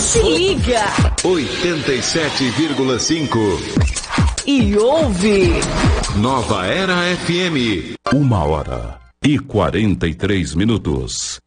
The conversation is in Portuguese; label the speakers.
Speaker 1: Se liga.
Speaker 2: 87,5.
Speaker 1: E ouve.
Speaker 2: Nova Era FM.
Speaker 3: 1h43.